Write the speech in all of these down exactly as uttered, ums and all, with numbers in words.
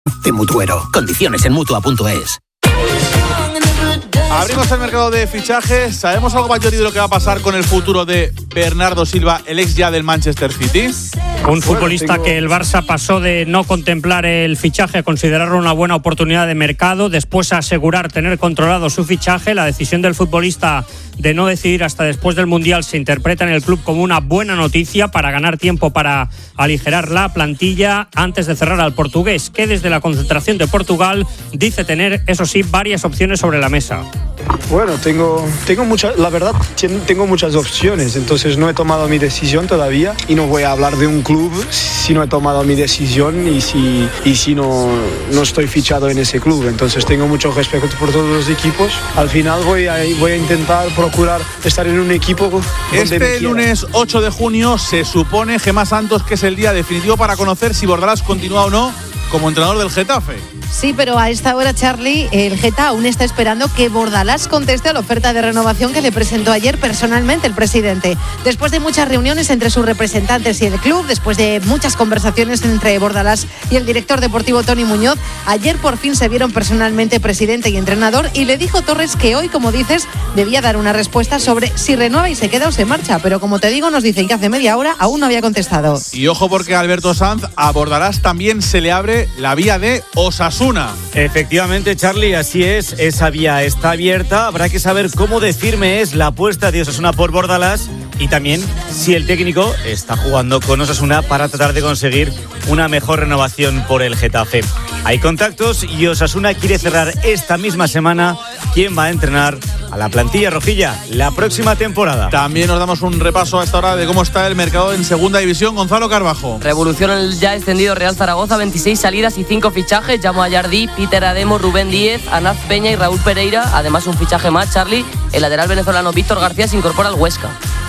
de Mutuero. Condiciones en mutua punto es. Abrimos el mercado de fichajes. ¿Sabemos algo mayor de lo que va a pasar con el futuro de Bernardo Silva, el ex ya del Manchester City? Un futbolista que el Barça pasó de no contemplar el fichaje a considerarlo una buena oportunidad de mercado, después a asegurar tener controlado su fichaje. La decisión del futbolista de no decidir hasta después del Mundial se interpreta en el club como una buena noticia para ganar tiempo para aligerar la plantilla antes de cerrar al portugués, que desde la concentración de Portugal dice tener, eso sí, varias opciones sobre la mesa. Bueno, tengo, tengo muchas, la verdad, tengo muchas opciones, entonces no he tomado mi decisión todavía y no voy a hablar de un club si no he tomado mi decisión y si, y si no, no estoy fichado en ese club. Entonces tengo mucho respeto por todos los equipos. Al final voy a, voy a intentar procurar estar en un equipo donde Este lunes ocho de junio se supone, Gemma Santos, que es el día definitivo para conocer si Bordalás continúa o no como entrenador del Getafe. Sí, pero a esta hora, Charlie, el Geta aún está esperando que Bordalás conteste a la oferta de renovación que le presentó ayer personalmente el presidente. Después de muchas reuniones entre sus representantes y el club, después de muchas conversaciones entre Bordalás y el director deportivo Toni Muñoz, ayer por fin se vieron personalmente presidente y entrenador y le dijo Torres que hoy, como dices, debía dar una respuesta sobre si renueva y se queda o se marcha. Pero como te digo, nos dicen que hace media hora aún no había contestado. Y ojo porque Alberto Sanz, a Bordalás también se le abre la vía de Osasuna. Efectivamente, Charlie, así es. Esa vía está abierta. Habrá que saber cómo de firme es la apuesta de Osasuna por Bordalás y también si el técnico está jugando con Osasuna para tratar de conseguir una mejor renovación por el Getafe. Hay contactos y Osasuna quiere cerrar esta misma semana quién va a entrenar a la plantilla rojilla la próxima temporada. También nos damos un repaso a esta hora de cómo está el mercado en segunda división. Gonzalo Carbajo. Revolución el ya extendido Real Zaragoza, veintiséis salidas y cinco fichajes. Llamo a Jardí, Peter Ademo, Rubén Díez, Anaz Peña y Raúl Pereira. Además un fichaje más, Charlie. El lateral venezolano Víctor García se incorpora al Huesca.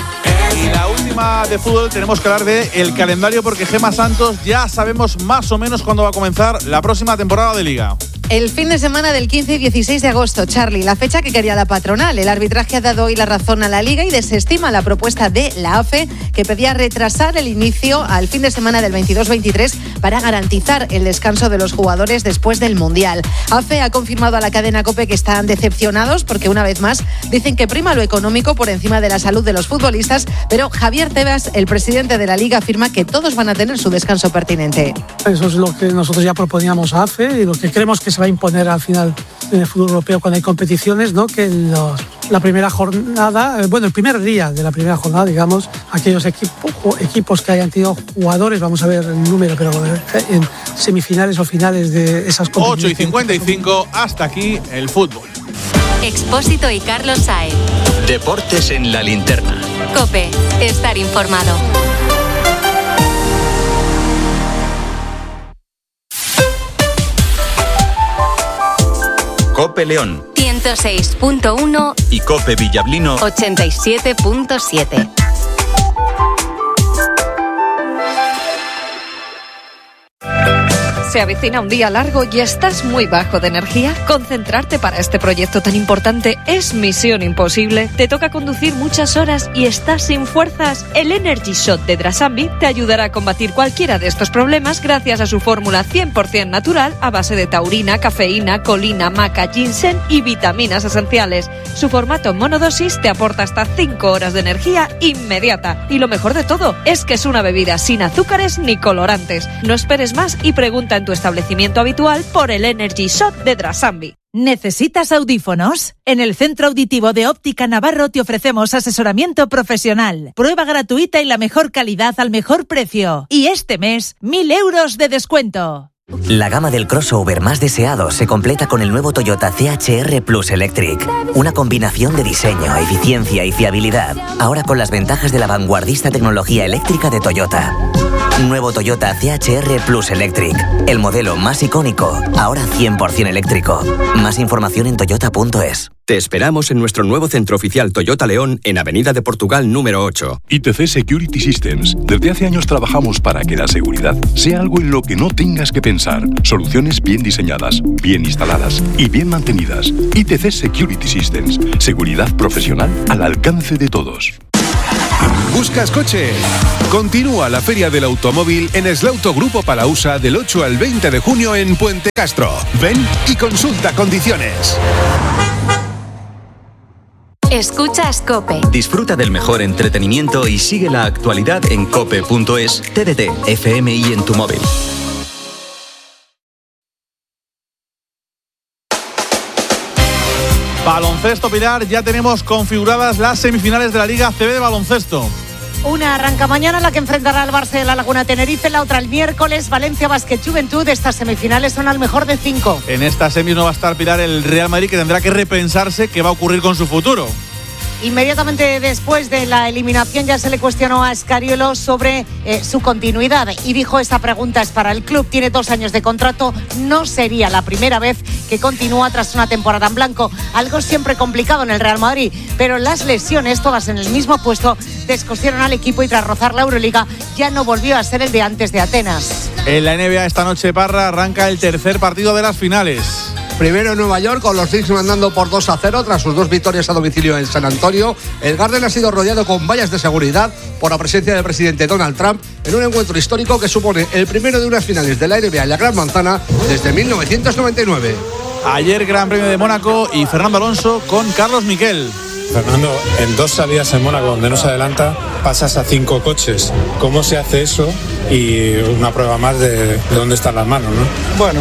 Y la última de fútbol, tenemos que hablar de el calendario porque Gemma Santos ya sabemos más o menos cuándo va a comenzar la próxima temporada de Liga. El fin de semana del quince y dieciséis de agosto, Charlie, la fecha que quería la patronal. El arbitraje ha dado hoy la razón a la Liga y desestima la propuesta de la A F E que pedía retrasar el inicio al fin de semana del veintidós veintitrés para garantizar el descanso de los jugadores después del Mundial. A F E ha confirmado a la cadena COPE que están decepcionados porque una vez más dicen que prima lo económico por encima de la salud de los futbolistas, pero Javier Tebas, el presidente de la Liga, afirma que todos van a tener su descanso pertinente. Eso es lo que nosotros ya proponíamos a A F E y lo que creemos que se va a imponer al final en el fútbol europeo cuando hay competiciones, ¿no? Que los, la primera jornada, bueno, el primer día de la primera jornada, digamos, aquellos equipo, equipos que hayan tenido jugadores, vamos a ver el número, pero en semifinales o finales de esas competiciones. ocho y cincuenta y cinco, hasta aquí el fútbol. Expósito y Carlos Saez. Deportes en la linterna. COPE, estar informado. COPE León ciento seis punto uno y COPE Villablino ochenta y siete punto siete. Se avecina un día largo y estás muy bajo de energía. Concentrarte para este proyecto tan importante es misión imposible. Te toca conducir muchas horas y estás sin fuerzas. El Energy Shot de Drasambi te ayudará a combatir cualquiera de estos problemas gracias a su fórmula cien por ciento natural a base de taurina, cafeína, colina, maca, ginseng y vitaminas esenciales. Su formato monodosis te aporta hasta cinco horas de energía inmediata. Y lo mejor de todo es que es una bebida sin azúcares ni colorantes. No esperes más y pregunta en tu establecimiento habitual por el Energy Shot de Drasambi. ¿Necesitas audífonos? En el Centro Auditivo de Óptica Navarro te ofrecemos asesoramiento profesional, prueba gratuita y la mejor calidad al mejor precio. Y este mes, mil euros de descuento. La gama del crossover más deseado se completa con el nuevo Toyota C H R Plus Electric. Una combinación de diseño, eficiencia y fiabilidad. Ahora con las ventajas de la vanguardista tecnología eléctrica de Toyota. Nuevo Toyota C H R Plus Electric. El modelo más icónico, ahora cien por ciento eléctrico. Más información en toyota punto es. Te esperamos en nuestro nuevo centro oficial Toyota León en Avenida de Portugal número ocho. I T C Security Systems. Desde hace años trabajamos para que la seguridad sea algo en lo que no tengas que pensar. Soluciones bien diseñadas, bien instaladas y bien mantenidas. I T C Security Systems. Seguridad profesional al alcance de todos. ¿Buscas coche? Continúa la Feria del Automóvil en Slaughter Grupo Palausa del ocho al veinte de junio en Puente Castro. Ven y consulta condiciones. Escuchas COPE. Disfruta del mejor entretenimiento y sigue la actualidad en cope punto es, T D T, F M y en tu móvil. Baloncesto, Pilar, ya tenemos configuradas las semifinales de la Liga A C B de baloncesto. Una arranca mañana, la que enfrentará al Barça de la Laguna Tenerife, la otra el miércoles, Valencia Basket Juventud. Estas semifinales son al mejor de cinco. En esta semis no va a estar, Pilar, el Real Madrid, que tendrá que repensarse qué va a ocurrir con su futuro. Inmediatamente después de la eliminación ya se le cuestionó a Scariolo sobre eh, su continuidad y dijo: esta pregunta es para el club, tiene dos años de contrato, no sería la primera vez que continúa tras una temporada en blanco. Algo siempre complicado en el Real Madrid, pero las lesiones, todas en el mismo puesto, descosieron al equipo y tras rozar la Euroliga ya no volvió a ser el de antes de Atenas. En la N B A esta noche, Parra, arranca el tercer partido de las finales. Primero en Nueva York, con los Knicks mandando por dos a cero tras sus dos victorias a domicilio en San Antonio. El Garden ha sido rodeado con vallas de seguridad por la presencia del presidente Donald Trump en un encuentro histórico que supone el primero de unas finales de la N B A en la Gran Manzana desde mil novecientos noventa y nueve. Ayer Gran Premio de Mónaco y Fernando Alonso con Carlos Miquel. Fernando, en dos salidas en Mónaco donde no se adelanta, pasas a cinco coches. ¿Cómo se hace eso? Y una prueba más de, de dónde están las manos, ¿no? Bueno,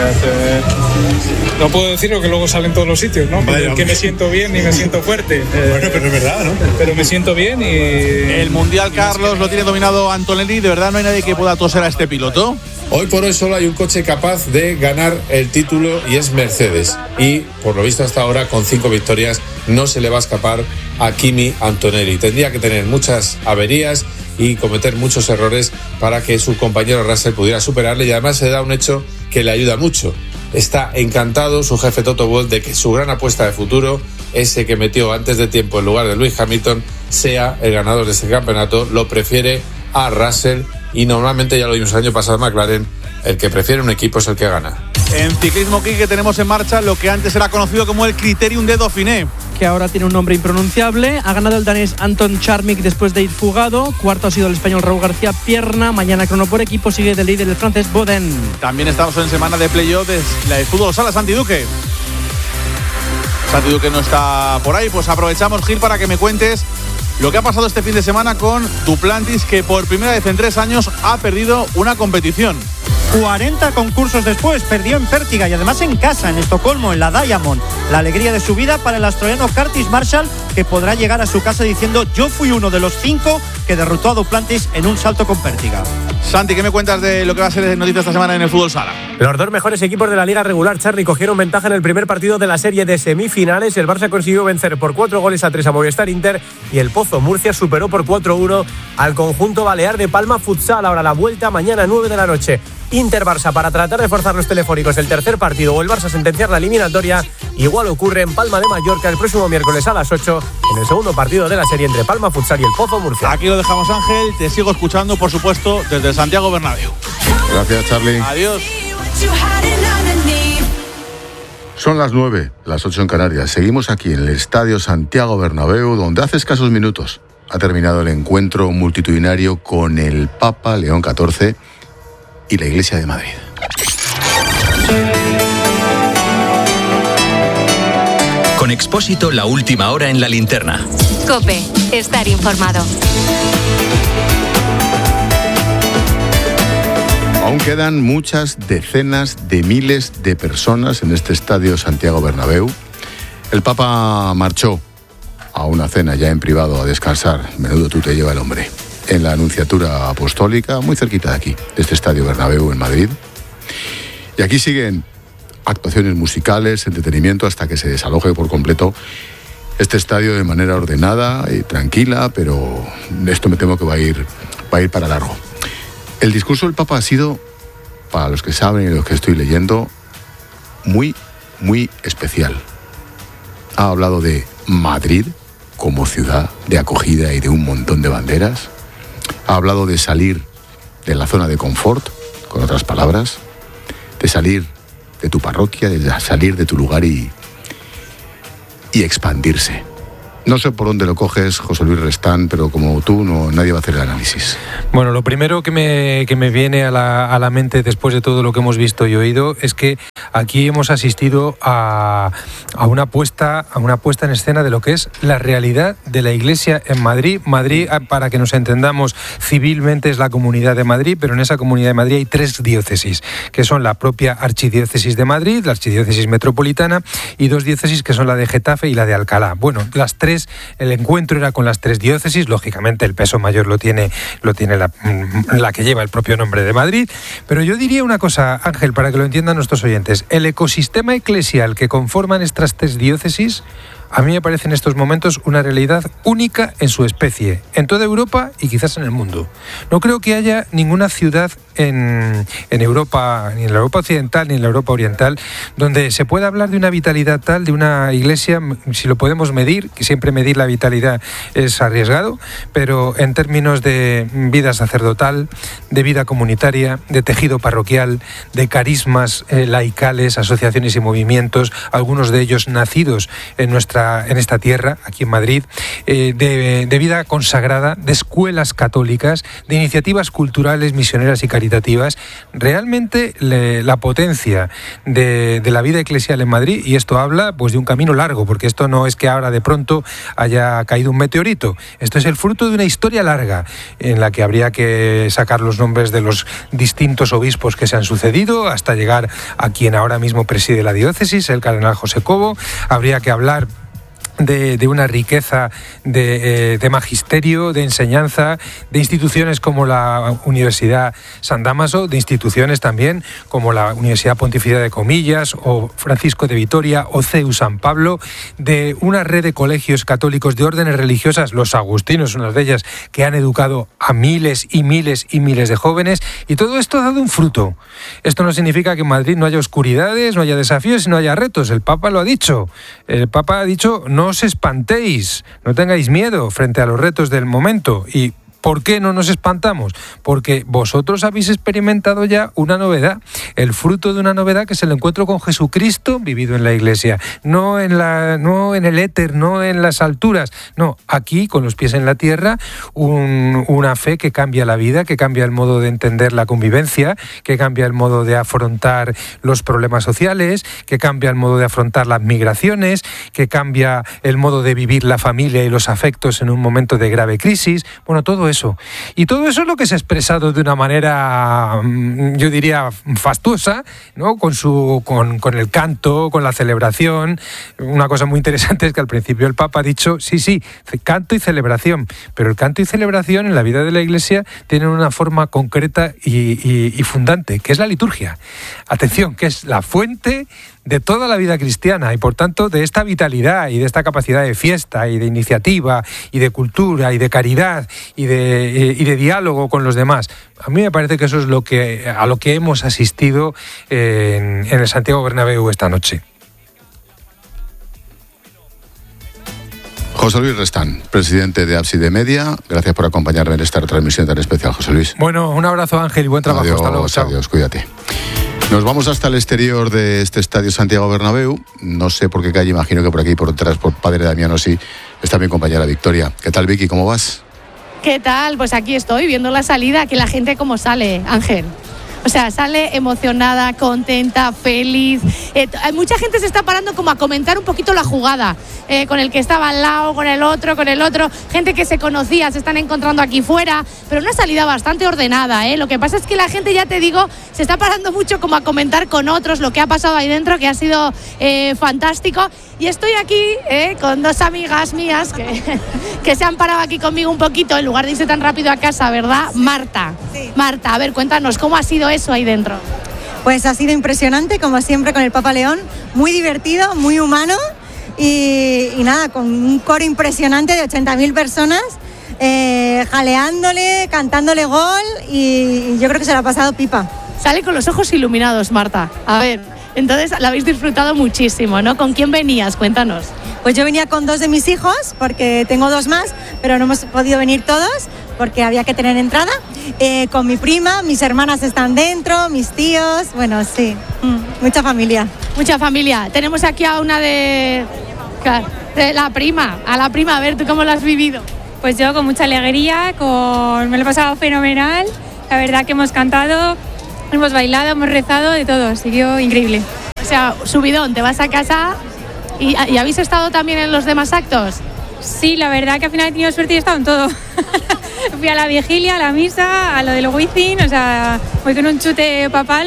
no puedo decirlo que luego salen todos los sitios, ¿no? Vaya, que me siento bien y me siento fuerte. Bueno, pero es verdad, ¿no? Pero me siento bien y... El Mundial, Carlos, lo tiene dominado Antonelli. ¿De verdad no hay nadie que pueda toser a este piloto? Hoy por hoy solo hay un coche capaz de ganar el título y es Mercedes. Y, por lo visto hasta ahora, con cinco victorias, no se le va a escapar a Kimi Antonelli. Tendría que tener muchas averías y cometer muchos errores para que su compañero Russell pudiera superarle, y además se da un hecho que le ayuda mucho. Está encantado su jefe Toto Wolff de que su gran apuesta de futuro, ese que metió antes de tiempo en lugar de Lewis Hamilton, sea el ganador de este campeonato. Lo prefiere a Russell y normalmente, ya lo vimos el año pasado en McLaren, el que prefiere un equipo es el que gana. En ciclismo, Quique, tenemos en marcha lo que antes era conocido como el Criterium de Dauphiné, que ahora tiene un nombre impronunciable. Ha ganado el danés Anton Charmik después de ir fugado. Cuarto ha sido el español Raúl García Pierna. Mañana crono por equipo sigue del líder el francés Boden. También estamos en semana de playoff de la de fútbol sala. Santi Duque. Santi Duque no está por ahí, pues aprovechamos, Gil, para que me cuentes lo que ha pasado este fin de semana con Duplantis, que por primera vez en tres años ha perdido una competición. cuarenta concursos después, perdió en Pértiga y además en casa, en Estocolmo, en la Diamond. La alegría de su vida para el australiano Curtis Marshall, que podrá llegar a su casa diciendo: yo fui uno de los cinco que derrotó a Duplantis en un salto con Pértiga. Santi, ¿qué me cuentas de lo que va a ser noticia esta semana en el fútbol sala? Los dos mejores equipos de la liga regular, Charly, cogieron ventaja en el primer partido de la serie de semifinales. El Barça consiguió vencer por cuatro goles a tres a Movistar Inter y el Pozo Murcia superó por cuatro uno al conjunto balear de Palma Futsal. Ahora la vuelta mañana nueve de la noche. Inter-Barça para tratar de forzar los telefóricos el tercer partido o el Barça sentenciar la eliminatoria. Igual ocurre en Palma de Mallorca el próximo miércoles a las ocho en el segundo partido de la serie entre Palma Futsal y el Pozo Murcia. Aquí lo dejamos, Ángel. Te sigo escuchando, por supuesto, desde Santiago Bernabéu. Gracias, Charly. Adiós. Son las nueve, las ocho en Canarias. Seguimos aquí en el Estadio Santiago Bernabéu, donde hace escasos minutos ha terminado el encuentro multitudinario con el Papa León catorce y la Iglesia de Madrid. Con Expósito, la última hora en la linterna. COPE, estar informado. Aún quedan muchas decenas de miles de personas en este Estadio Santiago Bernabéu. El Papa marchó a una cena ya en privado a descansar. Menudo tú te lleva el hombre. En la Anunciatura Apostólica, muy cerquita de aquí, de este Estadio Bernabéu en Madrid. Y aquí siguen actuaciones musicales, entretenimiento, hasta que se desaloje por completo este estadio de manera ordenada y tranquila, pero esto me temo que va a ir, va a ir para largo. El discurso del Papa ha sido, para los que saben y los que estoy leyendo, muy, muy especial. Ha hablado de Madrid como ciudad de acogida y de un montón de banderas. Ha hablado de salir de la zona de confort, con otras palabras, de salir de tu parroquia, de salir de tu lugar y, y expandirse. No sé por dónde lo coges, José Luis Restán, pero como tú, no, nadie va a hacer el análisis. Bueno, lo primero que me, que me viene a la, a la mente después de todo lo que hemos visto y oído es que aquí hemos asistido a, a, una puesta, a una puesta en escena de lo que es la realidad de la Iglesia en Madrid. Madrid, para que nos entendamos, civilmente es la Comunidad de Madrid, pero en esa Comunidad de Madrid hay tres diócesis, que son la propia Archidiócesis de Madrid, la Archidiócesis Metropolitana, y dos diócesis que son la de Getafe y la de Alcalá. Bueno, las tres, el encuentro era con las tres diócesis, lógicamente el peso mayor lo tiene, lo tiene la, la que lleva el propio nombre de Madrid, pero yo diría una cosa, Ángel, para que lo entiendan nuestros oyentes: el ecosistema eclesial que conforman estas tres diócesis a mí me parece en estos momentos una realidad única en su especie, en toda Europa y quizás en el mundo. No creo que haya ninguna ciudad en, en Europa, ni en la Europa occidental ni en la Europa oriental, donde se pueda hablar de una vitalidad tal, de una iglesia, si lo podemos medir, que siempre medir la vitalidad es arriesgado, pero en términos de vida sacerdotal, de vida comunitaria, de tejido parroquial, de carismas eh, laicales, asociaciones y movimientos, algunos de ellos nacidos en nuestra en esta tierra, aquí en Madrid, eh, de, de vida consagrada, de escuelas católicas, de iniciativas culturales, misioneras y caritativas. Realmente le, la potencia de, de la vida eclesial en Madrid, y esto habla pues de un camino largo, porque esto no es que ahora de pronto haya caído un meteorito, esto es el fruto de una historia larga en la que habría que sacar los nombres de los distintos obispos que se han sucedido hasta llegar a quien ahora mismo preside la diócesis, el cardenal José Cobo. Habría que hablar De, de una riqueza de, eh, de magisterio, de enseñanza, de instituciones como la Universidad San Dámaso, de instituciones también como la Universidad Pontificia de Comillas o Francisco de Vitoria o C E U San Pablo, de una red de colegios católicos de órdenes religiosas, los agustinos, una de ellas, que han educado a miles y miles y miles de jóvenes, y todo esto ha dado un fruto. Esto no significa que en Madrid no haya oscuridades, no haya desafíos y no haya retos. El Papa lo ha dicho. El Papa ha dicho: no os espantéis, no tengáis miedo frente a los retos del momento. ¿Y por qué no nos espantamos? Porque vosotros habéis experimentado ya una novedad, el fruto de una novedad, que es el encuentro con Jesucristo vivido en la Iglesia, no en la, no en el éter, no en las alturas, no, aquí con los pies en la tierra, un, una fe que cambia la vida, que cambia el modo de entender la convivencia, que cambia el modo de afrontar los problemas sociales, que cambia el modo de afrontar las migraciones, que cambia el modo de vivir la familia y los afectos en un momento de grave crisis. Bueno, todo eso. Y todo eso es lo que se ha expresado de una manera, yo diría, fastuosa, ¿no? Con su, con, con el canto, con la celebración. Una cosa muy interesante es que al principio el Papa ha dicho, sí, sí, canto y celebración, pero el canto y celebración en la vida de la Iglesia tienen una forma concreta y, y, y fundante, que es la liturgia. Atención, que es la fuente de toda la vida cristiana y por tanto de esta vitalidad y de esta capacidad de fiesta y de iniciativa y de cultura y de caridad y de, y de diálogo con los demás. A mí me parece que eso es lo que, a lo que hemos asistido en, en el Santiago Bernabéu esta noche. José Luis Restán, presidente de Ábside Media, gracias por acompañarme en esta retransmisión tan especial, José Luis. Bueno, un abrazo, Ángel, y buen trabajo. Adiós, hasta luego. Chao. Adiós, cuídate. Nos vamos hasta el exterior de este estadio Santiago Bernabéu. No sé por qué calle, imagino que por aquí, por detrás, por Padre Damiano, sí, está mi compañera Victoria. ¿Qué tal, Vicky? ¿Cómo vas? ¿Qué tal? Pues aquí estoy viendo la salida, que la gente cómo sale, Ángel. O sea, sale emocionada, contenta, feliz. Eh, mucha gente se está parando como a comentar un poquito la jugada, eh, con el que estaba al lado, con el otro, con el otro. Gente que se conocía, se están encontrando aquí fuera, pero una salida bastante ordenada, ¿eh? Lo que pasa es que la gente, ya te digo, se está parando mucho como a comentar con otros lo que ha pasado ahí dentro, que ha sido eh, fantástico. Y estoy aquí eh, con dos amigas mías que, que se han parado aquí conmigo un poquito, en lugar de irse tan rápido a casa, ¿verdad? Sí. Marta, sí. Marta, a ver, cuéntanos, ¿cómo ha sido eso ahí dentro? Pues ha sido impresionante, como siempre, con el Papa León, muy divertido, muy humano y, y nada, con un coro impresionante de ochenta mil personas, eh, jaleándole, cantándole gol, y yo creo que se lo ha pasado pipa. Sale con los ojos iluminados, Marta. A ver, entonces la habéis disfrutado muchísimo, ¿no? ¿Con quién venías? Cuéntanos. Pues yo venía con dos de mis hijos, porque tengo dos más, pero no hemos podido venir todos, porque había que tener entrada. Eh, con mi prima, mis hermanas están dentro, mis tíos, bueno, sí, mm, mucha familia. Mucha familia. Tenemos aquí a una de... la prima, a la prima, a ver, ¿tú cómo lo has vivido? Pues yo con mucha alegría, con... me lo he pasado fenomenal, la verdad que hemos cantado, hemos bailado, hemos rezado, de todo, ha sido increíble. O sea, subidón, te vas a casa y, y ¿habéis estado también en los demás actos? Sí, la verdad que al final he tenido suerte y he estado en todo. Fui a la vigilia, a la misa, a lo del Wizzing, o sea, voy con un chute papal.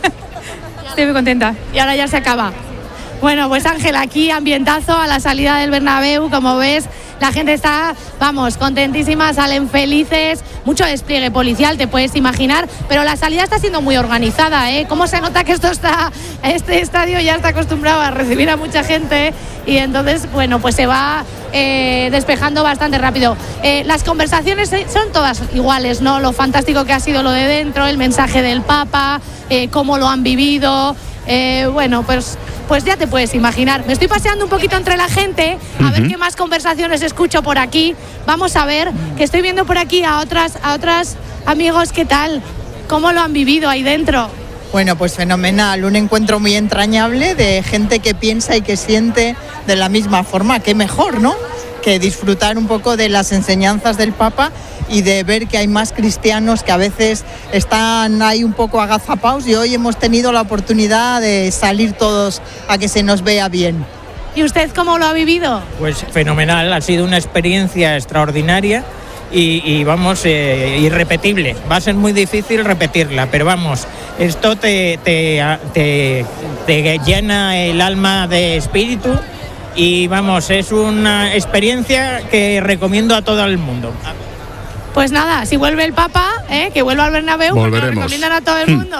Estoy muy contenta. Y ahora ya se acaba. Bueno, pues Ángel, aquí ambientazo a la salida del Bernabéu, como ves, la gente está, vamos, contentísima, salen felices, mucho despliegue policial, te puedes imaginar, pero la salida está siendo muy organizada, ¿eh? ¿Cómo se nota que esto está, este estadio ya está acostumbrado a recibir a mucha gente y entonces, bueno, pues se va eh, despejando bastante rápido. Eh, las conversaciones son todas iguales, ¿no? Lo fantástico que ha sido lo de dentro, el mensaje del Papa, eh, cómo lo han vivido, eh, bueno, pues... Pues ya te puedes imaginar. Me estoy paseando un poquito entre la gente, a uh-huh. ver qué más conversaciones escucho por aquí. Vamos a ver, que estoy viendo por aquí a otras, a otras amigos, ¿qué tal? ¿Cómo lo han vivido ahí dentro? Bueno, pues fenomenal, un encuentro muy entrañable de gente que piensa y que siente de la misma forma. Qué mejor, ¿no? Que disfrutar un poco de las enseñanzas del Papa y de ver que hay más cristianos que a veces están ahí un poco agazapados y hoy hemos tenido la oportunidad de salir todos a que se nos vea bien. ¿Y usted cómo lo ha vivido? Pues fenomenal, ha sido una experiencia extraordinaria y, y vamos, eh, irrepetible. Va a ser muy difícil repetirla, pero vamos, esto te, te, te, te llena el alma de espíritu y vamos, es una experiencia que recomiendo a todo el mundo. Pues nada, si vuelve el Papa, ¿eh? Que vuelva al Bernabéu, porque lo recomiendan a todo el mundo.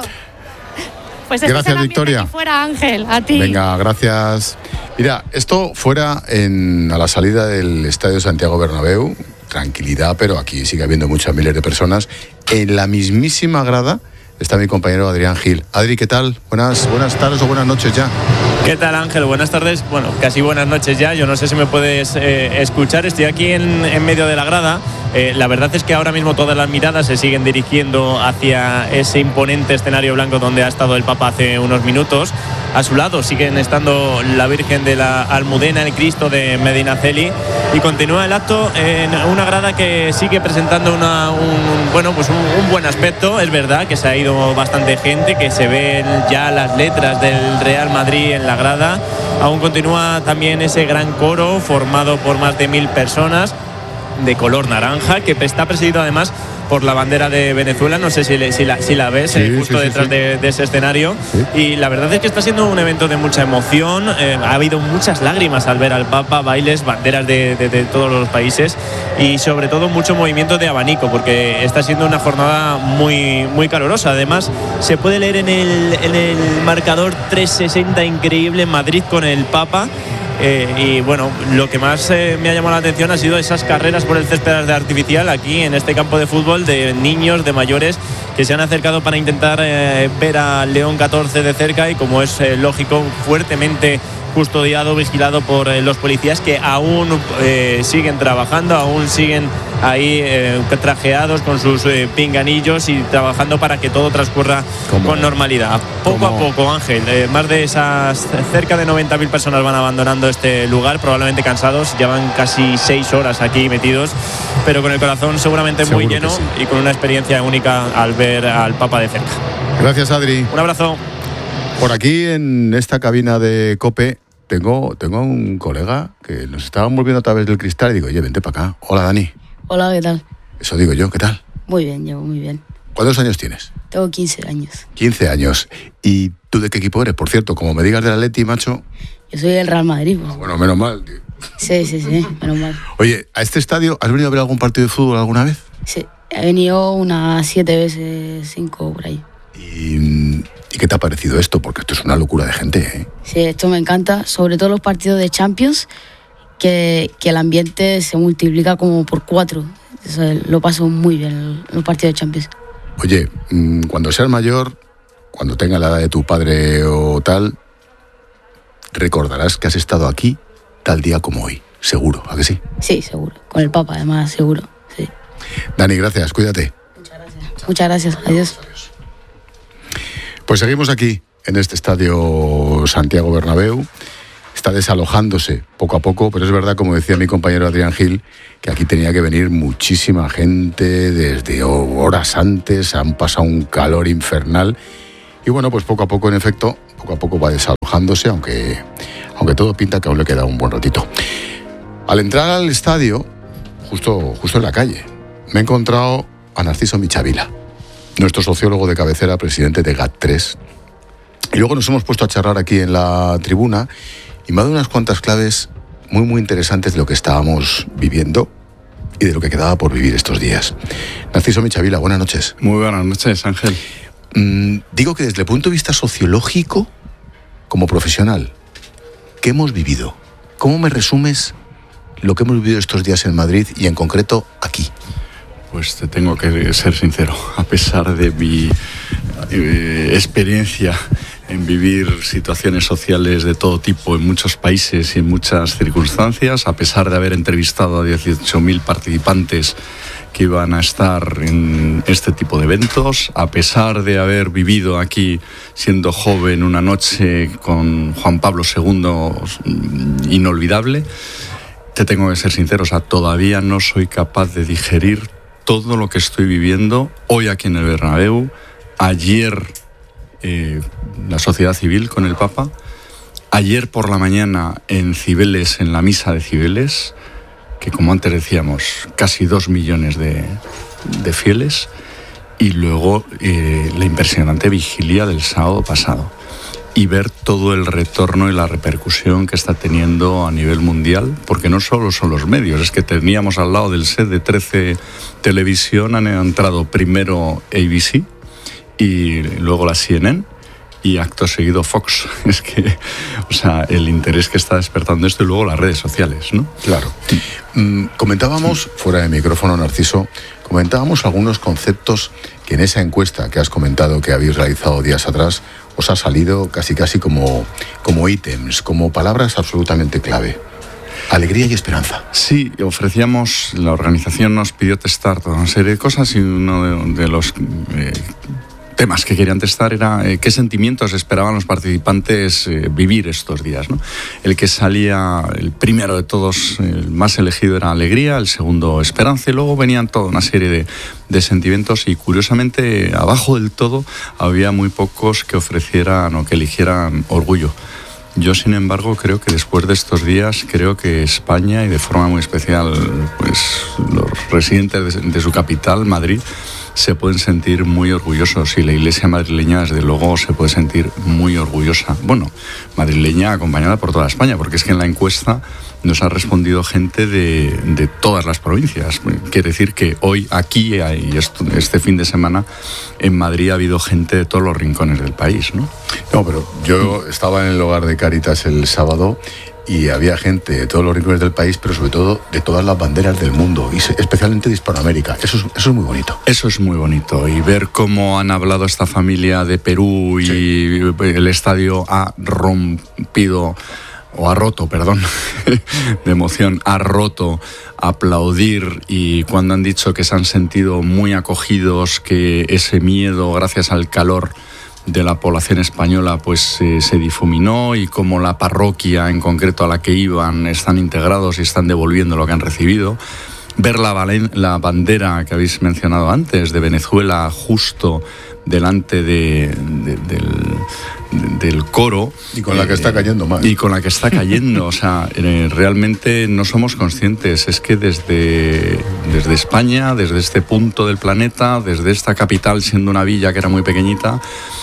Pues este gracias, es el Victoria. Que fuera, Ángel, a ti. Venga, gracias. Mira, esto fuera en, a la salida del Estadio Santiago Bernabéu, tranquilidad, pero aquí sigue habiendo muchas miles de personas. En la mismísima grada está mi compañero Adrián Gil. Adri, ¿qué tal? Buenas, buenas tardes o buenas noches ya. ¿Qué tal, Ángel? Buenas tardes. Bueno, casi buenas noches ya. Yo no sé si me puedes eh, escuchar. Estoy aquí en, en medio de la grada. Eh, la verdad es que ahora mismo todas las miradas se siguen dirigiendo hacia ese imponente escenario blanco donde ha estado el Papa hace unos minutos. A su lado siguen estando la Virgen de la Almudena, el Cristo de Medinaceli, y continúa el acto en una grada que sigue presentando una, un, bueno, pues un, un buen aspecto. Es verdad que se ha ido bastante gente, que se ven ya las letras del Real Madrid en la grada. Aún continúa también ese gran coro formado por más de mil personas de color naranja, que está presidido además por la bandera de Venezuela. No sé si, le, si, la, si la ves, sí, eh, justo sí, detrás sí, sí. De, de ese escenario. Sí. Y la verdad es que está siendo un evento de mucha emoción. Eh, ha habido muchas lágrimas al ver al Papa, bailes, banderas de, de, de todos los países y sobre todo mucho movimiento de abanico, porque está siendo una jornada muy, muy calurosa. Además, se puede leer en el, en el marcador trescientos sesenta increíble en Madrid con el Papa. Eh, y bueno, lo que más eh, me ha llamado la atención ha sido esas carreras por el césped de artificial aquí en este campo de fútbol, de niños, de mayores que se han acercado para intentar eh, ver a León catorce de cerca y, como es eh, lógico, fuertemente custodiado, vigilado por eh, los policías, que aún eh, siguen trabajando, aún siguen ahí eh, trajeados con sus eh, pinganillos y trabajando para que todo transcurra ¿Cómo? con normalidad. Poco ¿Cómo? a poco, Ángel, eh, más de esas cerca de noventa mil personas van abandonando este lugar, probablemente cansados, llevan casi seis horas aquí metidos, pero con el corazón seguramente Seguro muy lleno sí. y con una experiencia única al ver al Papa de cerca. Gracias, Adri. Un abrazo. Por aquí en esta cabina de COPE tengo, tengo un colega que nos estábamos viendo a través del cristal y digo, oye, vente para acá. Hola, Dani. Hola, ¿qué tal? Eso digo yo, ¿qué tal? Muy bien, yo muy bien. ¿Cuántos años tienes? Tengo quince años. quince años. ¿Y tú de qué equipo eres? Por cierto, como me digas del Atleti, macho. Yo soy del Real Madrid. Pues. Ah, bueno, menos mal, tío. Sí, sí, sí, menos mal. Oye, ¿a este estadio has venido a ver algún partido de fútbol alguna vez? Sí, he venido unas siete veces, cinco por ahí. ¿Y, ¿y qué te ha parecido esto? Porque esto es una locura de gente, ¿eh? Sí, esto me encanta, sobre todo los partidos de Champions, que, que el ambiente se multiplica como por cuatro. O sea, lo paso muy bien los partidos de Champions. Oye, cuando seas mayor, cuando tengas la edad de tu padre o tal, recordarás que has estado aquí tal día como hoy, seguro, ¿a que sí? Sí, seguro, con el Papa además, seguro, sí. Dani, gracias, cuídate. Muchas gracias. Muchas gracias, adiós. Pues seguimos aquí, en este estadio Santiago Bernabéu. está desalojándose poco a poco, pero es verdad, como decía mi compañero Adrián Gil, que aquí tenía que venir muchísima gente desde horas antes, han pasado un calor infernal y bueno, pues poco a poco, en efecto, poco a poco va desalojándose, aunque, aunque todo pinta que aún le queda un buen ratito. Al entrar al estadio, justo, justo en la calle, me he encontrado a Narciso Michavila, nuestro sociólogo de cabecera, presidente de G A T tres. Y luego nos hemos puesto a charlar aquí en la tribuna y me ha dado unas cuantas claves muy, muy interesantes de lo que estábamos viviendo y de lo que quedaba por vivir estos días. Narciso Michavila, buenas noches. Muy buenas noches, Ángel. Mm, digo que desde el punto de vista sociológico, como profesional, ¿qué hemos vivido? ¿Cómo me resumes lo que hemos vivido estos días en Madrid y en concreto aquí? Pues te tengo que ser sincero, a pesar de mi eh, experiencia en vivir situaciones sociales de todo tipo en muchos países y en muchas circunstancias, a pesar de haber entrevistado a dieciocho mil participantes que iban a estar en este tipo de eventos, a pesar de haber vivido aquí siendo joven una noche con Juan Pablo segundo inolvidable, te tengo que ser sincero, o sea, todavía no soy capaz de digerir todo lo que estoy viviendo hoy aquí en el Bernabéu, ayer eh, la sociedad civil con el Papa, ayer por la mañana en Cibeles, en la misa de Cibeles, que como antes decíamos, casi dos millones de, de fieles, y luego eh, la impresionante vigilia del sábado pasado. Y ver todo el retorno y la repercusión que está teniendo a nivel mundial, porque no solo son los medios, es que teníamos al lado del set de trece Televisión, han entrado primero A B C y luego la C N N y acto seguido Fox. Es que, o sea, el interés que está despertando esto y luego las redes sociales, ¿no? Claro. Mm, comentábamos, fuera de micrófono, Narciso, comentábamos algunos conceptos que en esa encuesta que has comentado que habéis realizado días atrás os ha salido casi casi como, como ítems, como palabras absolutamente clave. Alegría y esperanza. Sí, ofrecíamos, la organización nos pidió testar toda una serie de cosas y uno de, de los eh, temas que querían testar era eh, qué sentimientos esperaban los participantes eh, vivir estos días, ¿no? El que salía, el primero de todos, el más elegido era alegría, el segundo esperanza, y luego venían toda una serie de, de sentimientos y curiosamente abajo del todo había muy pocos que ofrecieran o que eligieran orgullo. Yo, sin embargo, creo que después de estos días, creo que España, y de forma muy especial pues los residentes de, de su capital, Madrid, se pueden sentir muy orgullosos, y la Iglesia madrileña, desde luego, se puede sentir muy orgullosa. Bueno, madrileña acompañada por toda España, porque es que en la encuesta nos ha respondido gente de, de todas las provincias. Quiere decir que hoy, aquí y este fin de semana, en Madrid ha habido gente de todos los rincones del país, ¿no? No, pero yo estaba en el hogar de Cáritas el sábado y había gente de todos los rincones del país, pero sobre todo de todas las banderas del mundo, y especialmente de Hispanoamérica. Eso es, eso es muy bonito. Eso es muy bonito. Y ver cómo han hablado esta familia de Perú y sí. El estadio ha rompido, o ha roto, perdón, de emoción, ha roto, aplaudir, y cuando han dicho que se han sentido muy acogidos, que ese miedo, gracias al calor de la población española, pues eh, se difuminó, y como la parroquia en concreto a la que iban están integrados y están devolviendo lo que han recibido. Ver la, la bandera que habéis mencionado antes de Venezuela justo delante de, de, del, de, del coro. Y con la que está cayendo más. Y con la que está cayendo. O sea, eh, realmente no somos conscientes. Es que desde, desde España, desde este punto del planeta, desde esta capital, siendo una villa que era muy pequeñita,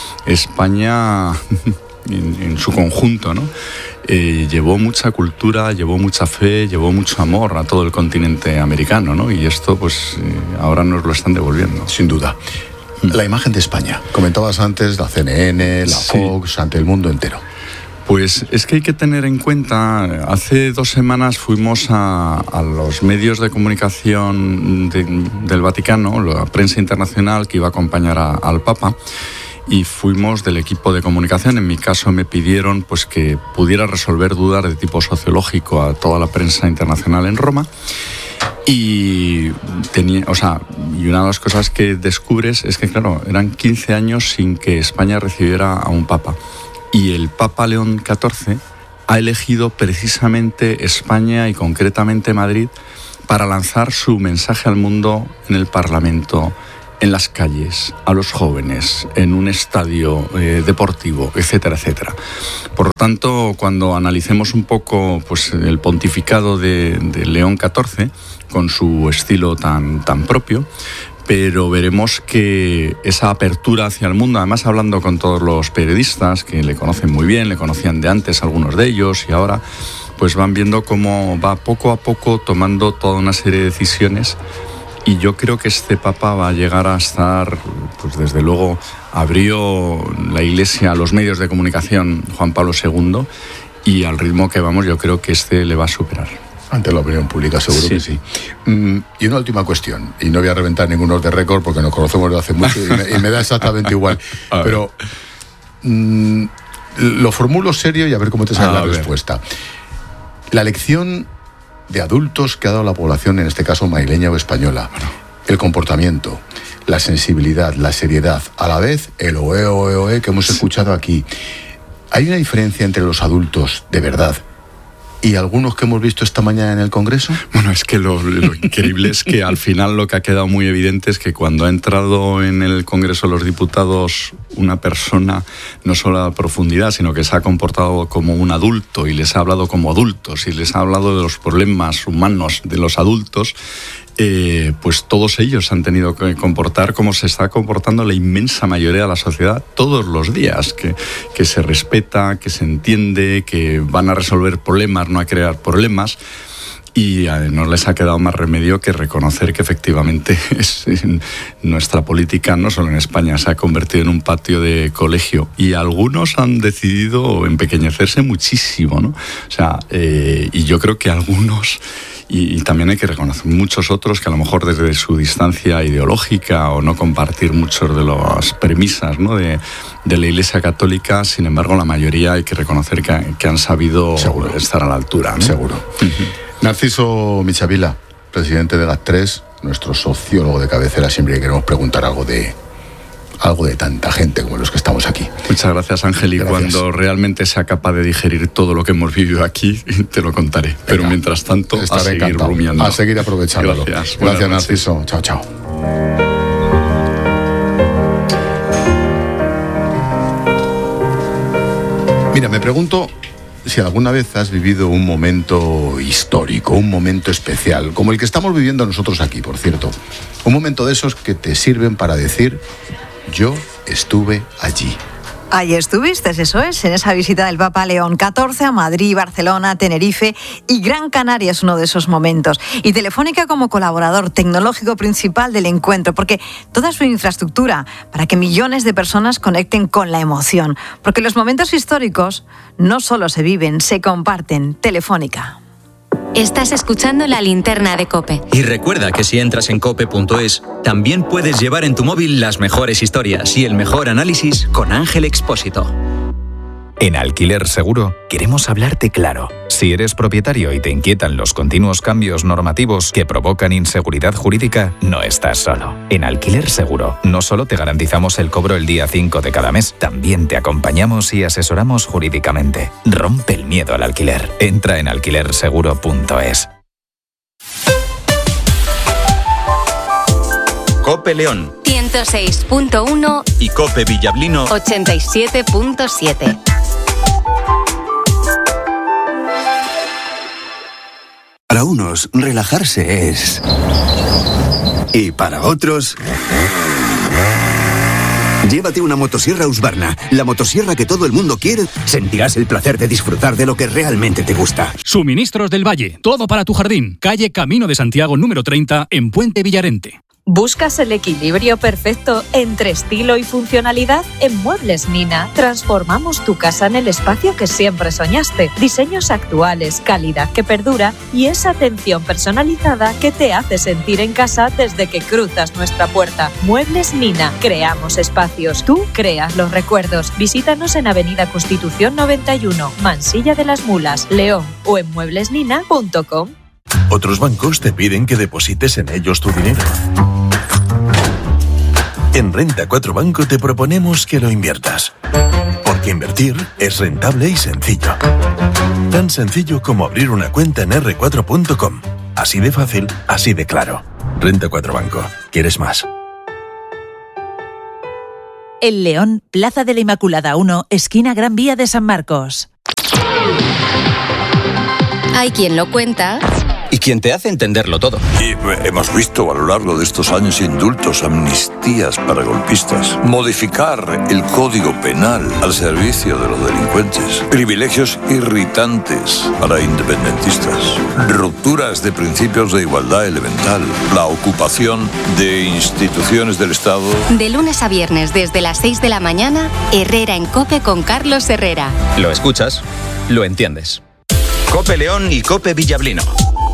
España en, en su conjunto, ¿no? Eh, llevó mucha cultura, llevó mucha fe, llevó mucho amor a todo el continente americano, ¿no? Y esto, pues, eh, ahora nos lo están devolviendo. Sin duda. La imagen de España. Comentabas antes la C N N, la sí. Fox, ante el mundo entero. Pues es que hay que tener en cuenta, hace dos semanas fuimos a, a los medios de comunicación de, del Vaticano, la prensa internacional que iba a acompañar a, al Papa, y fuimos del equipo de comunicación. En mi caso me pidieron pues que pudiera resolver dudas de tipo sociológico a toda la prensa internacional en Roma. Y tenía, o sea, y una de las cosas que descubres es que, claro, eran quince años sin que España recibiera a un papa. Y el Papa León catorce ha elegido precisamente España y concretamente Madrid para lanzar su mensaje al mundo en el Parlamento, en las calles, a los jóvenes, en un estadio eh, deportivo, etcétera, etcétera. Por lo tanto, cuando analicemos un poco pues, el pontificado de, de León catorce, con su estilo tan, tan propio, pero veremos que esa apertura hacia el mundo, además hablando con todos los periodistas que le conocen muy bien, le conocían de antes algunos de ellos y ahora pues van viendo cómo va poco a poco tomando toda una serie de decisiones, y yo creo que este Papa va a llegar a estar, pues desde luego abrió la Iglesia a los medios de comunicación Juan Pablo segundo, y al ritmo que vamos yo creo que este le va a superar. Ante la opinión pública, seguro sí. que sí. Mm, y una última cuestión, y no voy a reventar ninguno de récord porque nos conocemos desde hace mucho y me, y me da exactamente igual. Pero mm, lo formulo serio y a ver cómo te sale la ver. respuesta. La lección de adultos que ha dado la población, en este caso madrileña o española, bueno. el comportamiento, la sensibilidad, la seriedad, a la vez el oe, oe, oe que hemos escuchado aquí. ¿Hay una diferencia entre los adultos de verdad y algunos que hemos visto esta mañana en el Congreso? Bueno, es que lo, lo increíble es que al final lo que ha quedado muy evidente es que cuando ha entrado en el Congreso de los Diputados una persona, no solo a profundidad, sino que se ha comportado como un adulto y les ha hablado como adultos y les ha hablado de los problemas humanos de los adultos, Eh, pues todos ellos han tenido que comportar como se está comportando la inmensa mayoría de la sociedad todos los días, que, que se respeta, que se entiende, que van a resolver problemas, no a crear problemas, y eh, no les ha quedado más remedio que reconocer que efectivamente es, en nuestra política, no solo en España, se ha convertido en un patio de colegio, y algunos han decidido empequeñecerse muchísimo, ¿no? O sea, eh, y yo creo que algunos... Y, y también hay que reconocer muchos otros que a lo mejor desde su distancia ideológica o no compartir muchas de las premisas, ¿no? de, de la Iglesia Católica, sin embargo la mayoría hay que reconocer que, que han sabido Seguro. estar a la altura, ¿no? Seguro. Uh-huh. Narciso Michavila, presidente de GAT tres, nuestro sociólogo de cabecera, siempre que queremos preguntar algo de algo de tanta gente como los que estamos aquí. Muchas gracias, Ángel, y gracias. Cuando realmente sea capaz de digerir todo lo que hemos vivido aquí, te lo contaré. Venga, pero mientras tanto, a seguir encantado. rumiando. A seguir aprovechándolo. Gracias. Gracias, Narciso. Chao, chao. Mira, me pregunto si alguna vez has vivido un momento histórico, un momento especial, como el que estamos viviendo nosotros aquí, por cierto. Un momento de esos que te sirven para decir: yo estuve allí. Ahí estuviste, eso es, en esa visita del Papa León catorce a Madrid, Barcelona, Tenerife y Gran Canaria es uno de esos momentos. Y Telefónica como colaborador tecnológico principal del encuentro, porque toda su infraestructura para que millones de personas conecten con la emoción. Porque los momentos históricos no solo se viven, se comparten. Telefónica. Estás escuchando La Linterna de COPE. Y recuerda que si entras en cope punto es, también puedes llevar en tu móvil las mejores historias y el mejor análisis con Ángel Expósito. En Alquiler Seguro queremos hablarte claro. Si eres propietario y te inquietan los continuos cambios normativos que provocan inseguridad jurídica, no estás solo. En Alquiler Seguro no solo te garantizamos el cobro el día cinco de cada mes, también te acompañamos y asesoramos jurídicamente. Rompe el miedo al alquiler. Entra en alquiler seguro punto es. COPE León ciento seis punto uno y COPE Villablino ochenta y siete punto siete. Para unos, relajarse es... Y para otros... Llévate una motosierra Husqvarna, la motosierra que todo el mundo quiere. Sentirás el placer de disfrutar de lo que realmente te gusta. Suministros del Valle, todo para tu jardín. Calle Camino de Santiago número treinta, en Puente Villarente. ¿Buscas el equilibrio perfecto entre estilo y funcionalidad? En Muebles Nina transformamos tu casa en el espacio que siempre soñaste. Diseños actuales, calidad que perdura y esa atención personalizada que te hace sentir en casa desde que cruzas nuestra puerta. Muebles Nina, creamos espacios. Tú creas los recuerdos. Visítanos en Avenida Constitución noventa y uno, Mansilla de las Mulas, León, o en muebles nina punto com. Otros bancos te piden que deposites en ellos tu dinero. En Renta cuatro Banco te proponemos que lo inviertas, porque invertir es rentable y sencillo. Tan sencillo como abrir una cuenta en erre cuatro punto com. Así de fácil, así de claro. Renta cuatro Banco. ¿Quieres más? El León, Plaza de la Inmaculada uno, esquina Gran Vía de San Marcos. Hay quien lo cuenta y quien te hace entenderlo todo. Y hemos visto a lo largo de estos años indultos, amnistías para golpistas, modificar el Código Penal al servicio de los delincuentes, privilegios irritantes para independentistas, rupturas de principios de igualdad elemental, la ocupación de instituciones del Estado. De lunes a viernes desde las seis de la mañana, Herrera en COPE con Carlos Herrera. Lo escuchas, lo entiendes. COPE León y COPE Villablino.